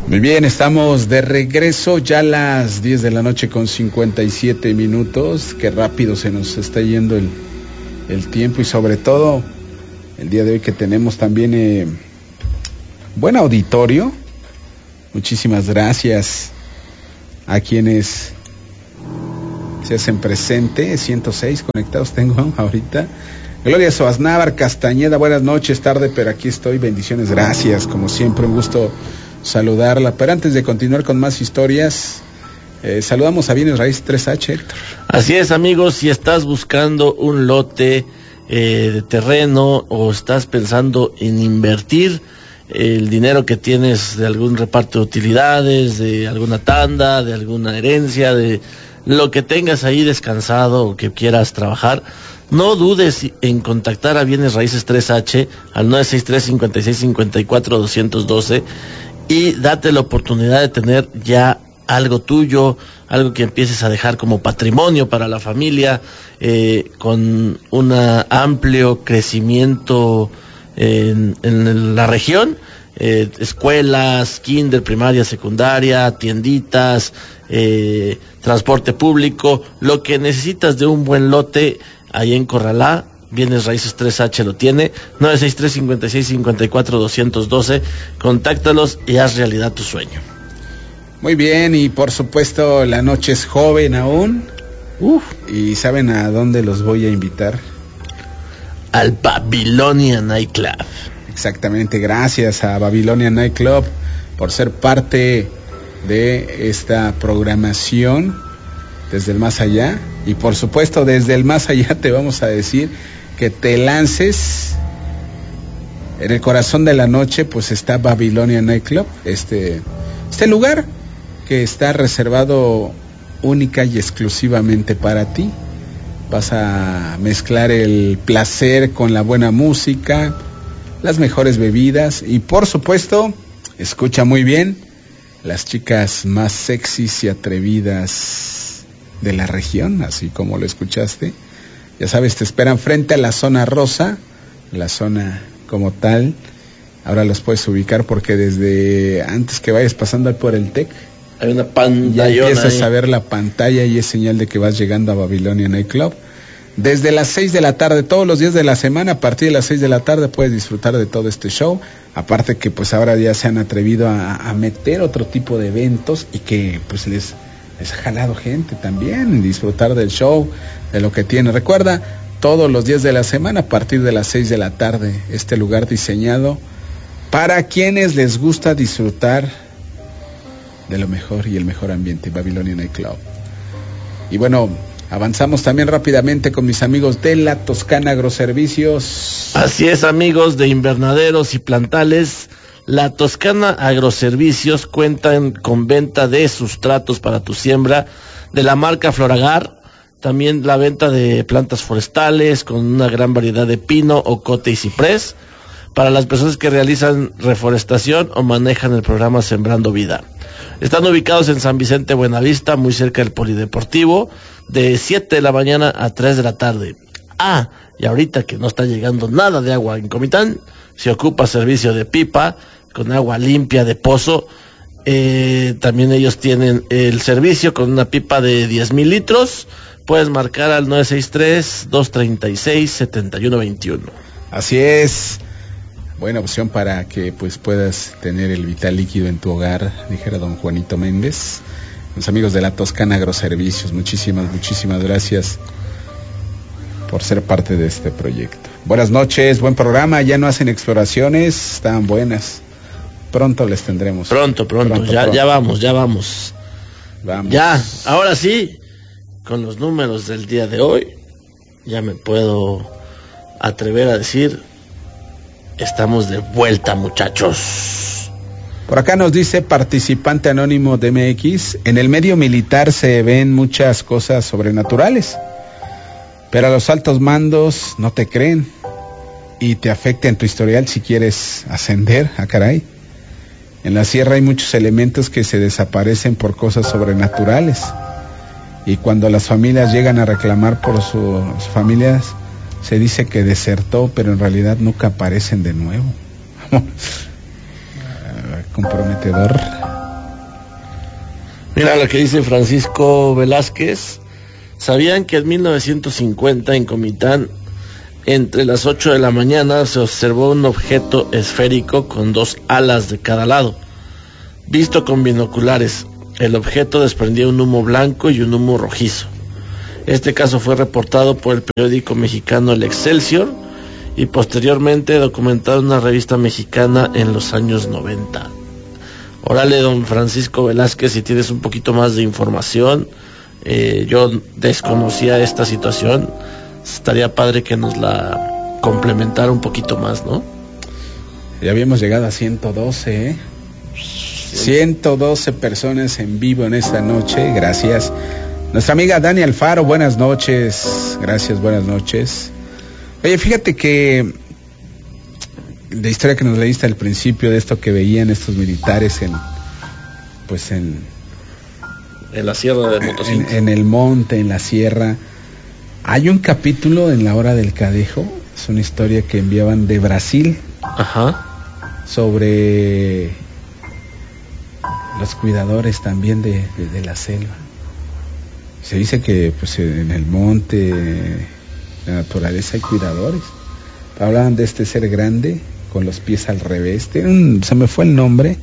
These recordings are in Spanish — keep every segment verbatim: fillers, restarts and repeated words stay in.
Muy bien, estamos de regreso ya a las diez de la noche con cincuenta y siete minutos. Qué rápido se nos está yendo el, el tiempo y sobre todo el día de hoy que tenemos también eh, buen auditorio. Muchísimas gracias a quienes se hacen presente. ciento seis conectados tengo ahorita. Gloria Soasnávar Castañeda, buenas noches, tarde, pero aquí estoy. Bendiciones, gracias, como siempre, un gusto saludarla. Pero antes de continuar con más historias, eh, saludamos a Bienes Raíces tres H, Héctor. Así es, amigos, si estás buscando un lote eh, de terreno o estás pensando en invertir el dinero que tienes de algún reparto de utilidades, de alguna tanda, de alguna herencia, de lo que tengas ahí descansado o que quieras trabajar, no dudes en contactar a Bienes Raíces tres H al nueve seis tres, cinco seis cinco cuatro, dos uno dos y date la oportunidad de tener ya algo tuyo, algo que empieces a dejar como patrimonio para la familia, eh, con un amplio crecimiento en, en la región, eh, escuelas, kinder, primaria, secundaria, tienditas, eh, transporte público, lo que necesitas de un buen lote ahí en Corralá. Bienes Raíces tres H lo tiene, nueve seis tres, cinco seis cinco cuatro, dos uno dos, contáctalos y haz realidad tu sueño. Muy bien, y por supuesto la noche es joven aún. Uf. ¿Y saben a dónde los voy a invitar? Al Babilonia Night Club. Exactamente, gracias a Babilonia Night Club por ser parte de esta programación desde el más allá. Y por supuesto desde el más allá te vamos a decir que te lances. En el corazón de la noche pues está Babilonia Night Club, este, este lugar que está reservado única y exclusivamente para ti. Vas a mezclar el placer con la buena música, las mejores bebidas y por supuesto, escucha muy bien, las chicas más sexys y atrevidas de la región, así como lo escuchaste. Ya sabes, te esperan frente a la zona rosa, la zona como tal. Ahora los puedes ubicar porque desde antes que vayas pasando por el T E C, hay una pantalla. Ya empiezas ahí a ver la pantalla y es señal de que vas llegando a Babilonia Night Club. Desde las seis de la tarde, todos los días de la semana, a partir de las seis de la tarde puedes disfrutar de todo este show. Aparte que pues ahora ya se han atrevido a, a meter otro tipo de eventos y que pues les, les ha jalado gente también, disfrutar del show, de lo que tiene. Recuerda, todos los días de la semana, a partir de las seis de la tarde, este lugar diseñado para quienes les gusta disfrutar de lo mejor y el mejor ambiente, Babilonia Night Club. Y bueno, avanzamos también rápidamente con mis amigos de La Toscana Agroservicios. Así es, amigos de invernaderos y plantales, La Toscana Agroservicios cuentan con venta de sustratos para tu siembra de la marca Floragar, también la venta de plantas forestales con una gran variedad de pino, ocote y ciprés, para las personas que realizan reforestación o manejan el programa Sembrando Vida. Están ubicados en San Vicente Buenavista, muy cerca del Polideportivo, de siete de la mañana a tres de la tarde. Ah, y ahorita que no está llegando nada de agua en Comitán, se ocupa servicio de pipa con agua limpia de pozo. Eh, también ellos tienen el servicio con una pipa de diez mil litros. Puedes marcar al nueve seis tres, dos tres seis, siete uno dos uno. Así es. Buena opción para que pues puedas tener el vital líquido en tu hogar, dijera don Juanito Méndez. Los amigos de La Toscana Agroservicios, muchísimas, muchísimas gracias por ser parte de este proyecto. Buenas noches, buen programa. Ya no hacen exploraciones, están buenas. Pronto les tendremos. Pronto, pronto, pronto ya, pronto. ya vamos, ya vamos. Vamos. Ya, ahora sí, con los números del día de hoy, ya me puedo atrever a decir, estamos de vuelta, muchachos. Por acá nos dice participante anónimo de M X, en el medio militar se ven muchas cosas sobrenaturales, pero a los altos mandos no te creen y te afecta en tu historial si quieres ascender. Ah, caray. En la sierra hay muchos elementos que se desaparecen por cosas sobrenaturales y cuando las familias llegan a reclamar por sus familias, se dice que desertó, pero en realidad nunca aparecen de nuevo. Comprometedor. Mira lo que dice Francisco Velázquez. ¿Sabían que en mil novecientos cincuenta en Comitán, entre las ocho de la mañana, se observó un objeto esférico con dos alas de cada lado? Visto con binoculares, el objeto desprendía un humo blanco y un humo rojizo. Este caso fue reportado por el periódico mexicano El Excelsior y posteriormente documentado en una revista mexicana en los años noventa. Órale, don Francisco Velázquez, si tienes un poquito más de información. Eh, yo desconocía esta situación. Estaría padre que nos la complementara un poquito más, ¿no? Ya habíamos llegado a ciento doce, ¿eh? ciento doce personas en vivo en esta noche. Gracias. Nuestra amiga Dani Alfaro, buenas noches. Gracias, buenas noches. Oye, fíjate que la historia que nos leíste al principio de esto que veían estos militares en, pues en, en la sierra de Motocintla, en, en el monte, en la sierra. Hay un capítulo en La Hora del Cadejo, es una historia que enviaban de Brasil. Ajá. Sobre los cuidadores también de, de, de la selva. Se dice que pues en el monte, en la naturaleza, hay cuidadores. Hablaban de este ser grande con los pies al revés. Tiene un, se me fue el nombre,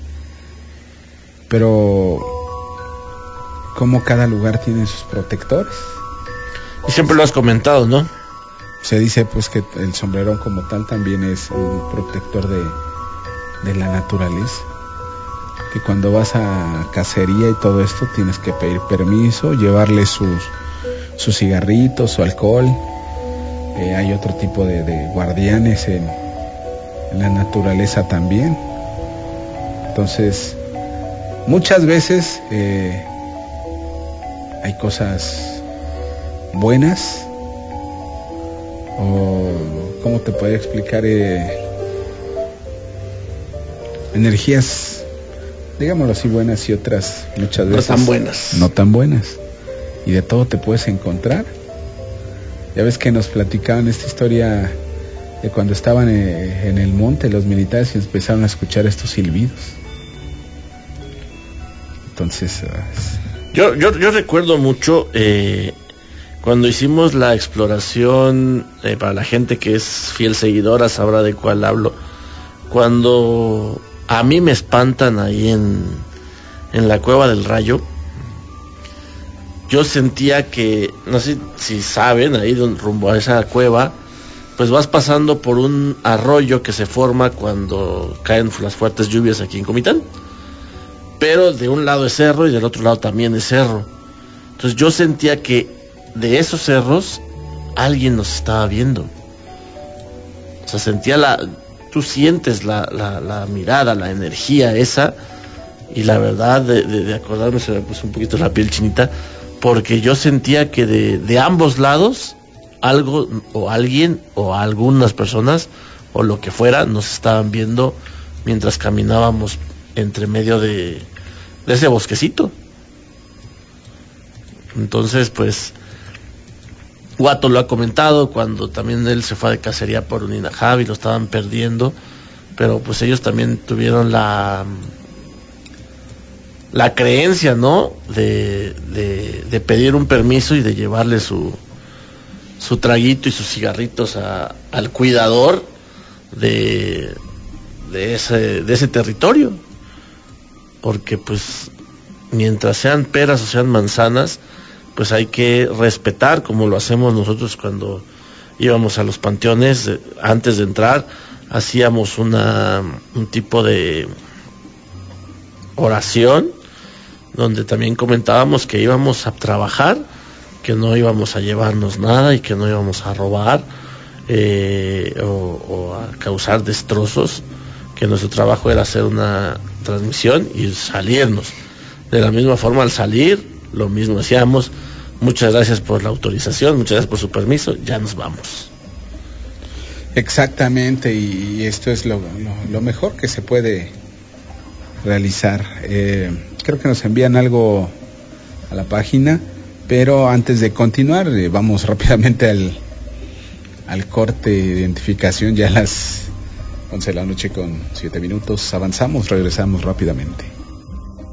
pero como cada lugar tiene sus protectores. Y siempre lo has comentado, ¿no? Se dice pues que el sombrerón como tal también es un protector de, de la naturaleza. Que cuando vas a cacería y todo esto tienes que pedir permiso, llevarle sus, sus cigarritos, su alcohol. Eh, hay otro tipo de, de guardianes en, en la naturaleza también. Entonces, muchas veces eh, hay cosas buenas, o ¿cómo te podría explicar? Eh, energías, digámoslo así, buenas, y otras muchas veces no tan buenas. No tan buenas. Y de todo te puedes encontrar. Ya ves que nos platicaban esta historia de cuando estaban eh, en el monte los militares y empezaron a escuchar estos silbidos. Entonces, uh, yo, yo yo recuerdo mucho eh, cuando hicimos la exploración, eh, para la gente que es fiel seguidora sabrá de cuál hablo. Cuando a mí me espantan ahí en, en la Cueva del Rayo, yo sentía que, no sé si saben, ahí rumbo a esa cueva, pues vas pasando por un arroyo que se forma cuando caen las fuertes lluvias aquí en Comitán. Pero de un lado es cerro y del otro lado también es cerro. Entonces yo sentía que de esos cerros alguien nos estaba viendo. O sea, sentía la... Tú sientes la, la, la mirada, la energía esa, y la verdad de, de, de acordarme se me puso un poquito la piel chinita, porque yo sentía que de, de ambos lados algo o alguien o algunas personas o lo que fuera nos estaban viendo mientras caminábamos entre medio de, de ese bosquecito. Entonces pues Guato lo ha comentado cuando también él se fue de cacería por un Inajab y lo estaban perdiendo, pero pues ellos también tuvieron la la creencia, ¿no? De, de, de pedir un permiso y de llevarle su su traguito y sus cigarritos a, al cuidador de de ese de ese territorio, porque pues mientras sean peras o sean manzanas, pues hay que respetar, como lo hacemos nosotros cuando íbamos a los panteones. Antes de entrar hacíamos una un tipo de oración donde también comentábamos que íbamos a trabajar, que no íbamos a llevarnos nada y que no íbamos a robar eh, o, o a causar destrozos, que nuestro trabajo era hacer una transmisión y salirnos. De la misma forma, al salir lo mismo hacíamos: muchas gracias por la autorización, muchas gracias por su permiso, ya nos vamos. Exactamente, y esto es lo, lo, lo mejor que se puede realizar. Eh, creo que nos envían algo a la página, pero antes de continuar, eh, vamos rápidamente al, al corte de identificación, ya a las once de la noche con siete minutos. Avanzamos, regresamos rápidamente.